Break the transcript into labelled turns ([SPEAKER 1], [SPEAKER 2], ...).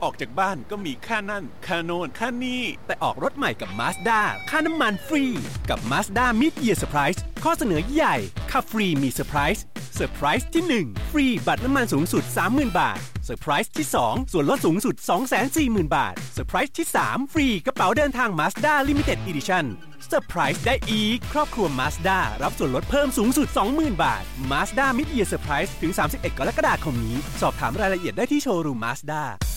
[SPEAKER 1] ออกจากบ้านก็มีค่านั่นค่าโน่นค่านี่
[SPEAKER 2] แต่ออกรถใหม่กับ Mazda ค่าน้ำมันฟรีกับ Mazda Mid-Year Surprise ข้อเสนอใหญ่ค่าฟรีมีเซอร์ไพรส์ที่1ฟรีบัตรน้ำมันสูงสุด 30,000 บาทเซอร์ไพรส์ที่2ส่วนลดสูงสุด 240,000 บาทเซอร์ไพรส์ที่3ฟรีกระเป๋าเดินทาง Mazda Limited Editionเซอร์ไพรส์ได้อีกครอบครัว Mazda รับส่วนลดเพิ่มสูงสุด 20,000 บาท Mazda Mid-Year Surprise ถึง31 กรกฎาคมนี้สอบถามรายละเอียดได้ที่โชว์รูม Mazda